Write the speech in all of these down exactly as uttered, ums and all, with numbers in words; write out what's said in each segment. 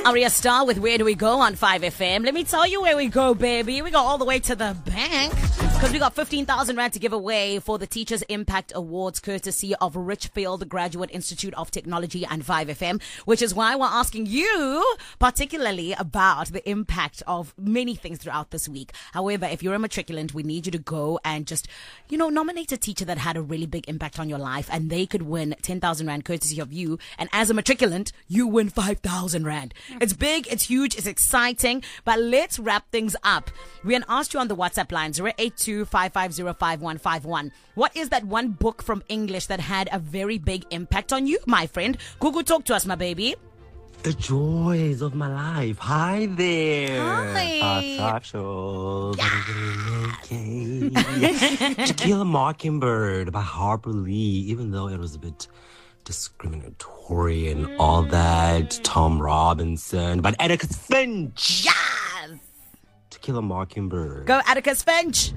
Arya Star with Where Do We Go on five F M. Let me tell you where we go, baby. We go all the way to the bank because we got fifteen thousand rand to give away for the Teachers Impact Awards courtesy of Richfield Graduate Institute of Technology and five F M, which is why we're asking you particularly about the impact of many things throughout this week. However, if you're a matriculant, we need you to go and just, you know, nominate a teacher that had a really big impact on your life, and they could win ten thousand rand courtesy of you. And as a matriculant, you win five thousand rand. It's big, it's huge, it's exciting, but let's wrap things up. We had asked you on the WhatsApp line, zero eight two, five five zero, five one five one. What is that one book from English that had a very big impact on you, my friend? Gugu, talk to us, my baby. The joys of my life. Hi there. Hi. Yes. To Kill a Mockingbird by Harper Lee, even though it was a bit discriminatory and mm. all that. Tom Robinson, but Atticus Finch. Yes. To Kill a Mockingbird. Go Atticus Finch.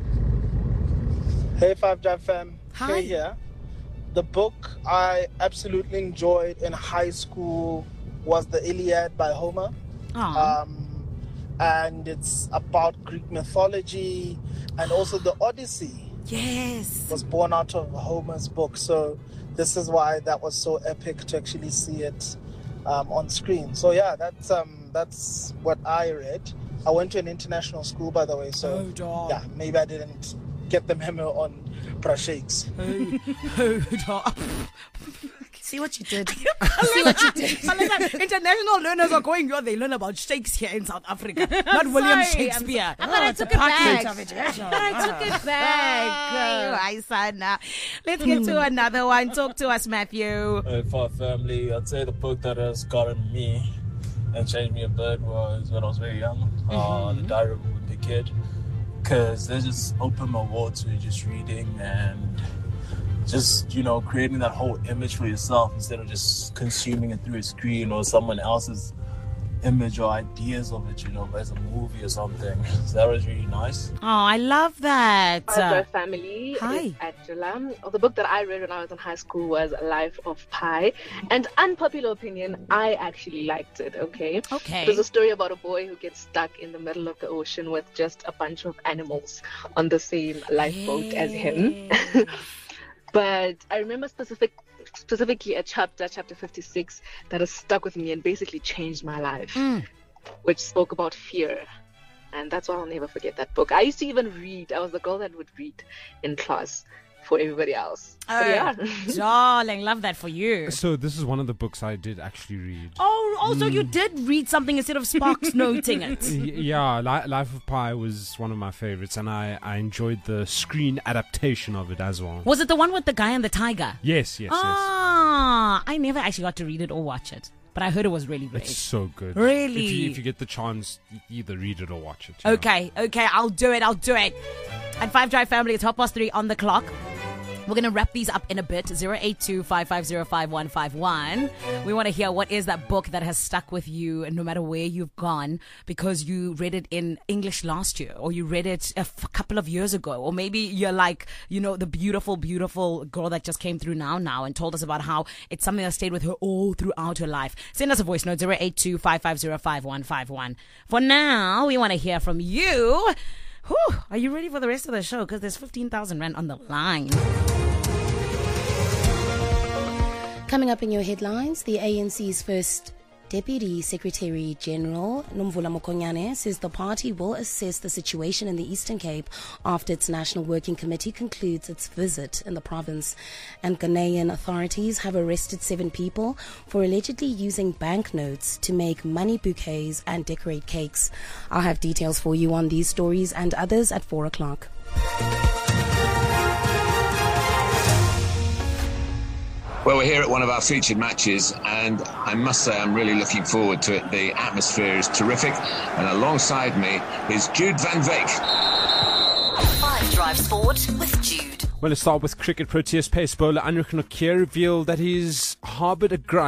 Hey, Five Drive fam. Hi. Hey here. The book I absolutely enjoyed in high school was the Iliad by Homer. Um, and it's about Greek mythology, and also the Odyssey. Yes. Was born out of Homer's book. So this is why that was so epic to actually see it um, on screen. So yeah, that's um, that's what I read. I went to an international school, by the way, so oh, dog. yeah, maybe I didn't get the memo on Prashakes. Oh, oh, dog. See what you did. See what you did. International learners are going, they learn about shakes here in South Africa, not William Sorry, Shakespeare. I thought I took it back. Of it. I thought I took it back. I said now. Let's get to another one. Talk to us, Matthew. Hey, for our family, I'd say the book that has gotten me and changed me a bit was when I was very young, mm-hmm. uh, The Diary of a Wimpy Kid, because they just opened my world to just reading and just, you know, creating that whole image for yourself instead of just consuming it through a screen or someone else's image or ideas of it, you know, as a movie or something. So that was really nice. Oh, I love that. Our family. Hi. Angela. Oh, the book that I read when I was in high school was Life of Pi. And unpopular opinion, I actually liked it, okay? Okay. It was a story about a boy who gets stuck in the middle of the ocean with just a bunch of animals on the same lifeboat Yay. as him. But I remember specific, specifically a chapter, chapter fifty-six, that has stuck with me and basically changed my life, mm. which spoke about fear. And that's why I'll never forget that book. I used to even read. I was the girl that would read in class for everybody else. Oh, yeah. Darling, love that for you. So this is one of the books I did actually read. Oh, also mm. you did read something instead of Sparks noting it. Yeah, Li- Life of Pi was one of my favorites, and I, I enjoyed the screen adaptation of it as well. Was it the one with the guy and the tiger? Yes, yes, ah, yes. I never actually got to read it or watch it, but I heard it was really great. It's so good. Really? If you, if you get the chance, either read it or watch it. Okay, know? okay, I'll do it, I'll do it. And Five Drive family, it's half past three on the clock. We're going to wrap these up in a bit. zero eight two, five five zero, five one five one. We want to hear what is that book that has stuck with you no matter where you've gone because you read it in English last year or you read it a f- couple of years ago. Or maybe you're like, you know, the beautiful, beautiful girl that just came through now now and told us about how it's something that stayed with her all throughout her life. Send us a voice note, zero eight two, five five zero, five one five one. For now, we want to hear from you. Whew, are you ready for the rest of the show? Because there's fifteen thousand rand on the line. Coming up in your headlines, the A N C's first Deputy Secretary General, Nomvula Mokonyane, says the party will assess the situation in the Eastern Cape after its National Working Committee concludes its visit in the province. And Ghanaian authorities have arrested seven people for allegedly using banknotes to make money bouquets and decorate cakes. I'll have details for you on these stories and others at four o'clock. Well, we're here at one of our featured matches, and I must say I'm really looking forward to it. The atmosphere is terrific, and alongside me is Jude van Veek. Five Drive Sport with Jude. Well, let's start with cricket. Proteas pace bowler Anrich Nokia revealed that he's harboured a grudge